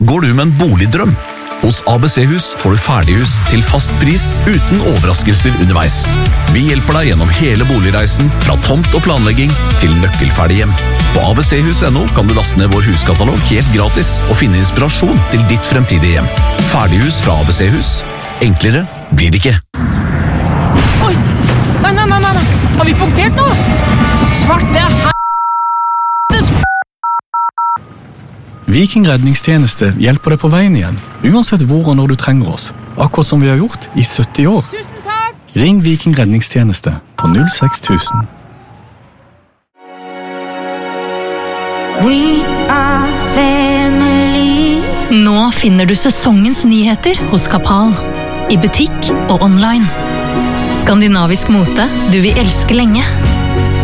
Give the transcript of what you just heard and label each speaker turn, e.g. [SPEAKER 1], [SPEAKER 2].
[SPEAKER 1] Går du med en boligdrøm? Hos ABC-hus får du ferdighus til fast pris uten overraskelser underveis. Vi hjelper deg gjennom hele boligreisen, fra tomt og planlegging til nøkkelferdig hjem. På abchus.no kan du laste ned vår huskatalog helt gratis og finne inspirasjon til ditt fremtidige hjem. Ferdighus fra ABC-hus. Enklere blir det ikke.
[SPEAKER 2] Oi! Nei. Har vi punktert nå? Svarte
[SPEAKER 3] Viking redningstjeneste hjelper deg på veien igjen, uansett hvor og når du trenger oss. Akkurat som vi har gjort i 70 år.
[SPEAKER 2] Tusen takk!
[SPEAKER 3] Ring Viking redningstjeneste på 06000.
[SPEAKER 4] We are family.
[SPEAKER 5] Nå finner du sesongens nyheter hos Kapal. I butikk og online. Skandinavisk mote du vil elske lenge.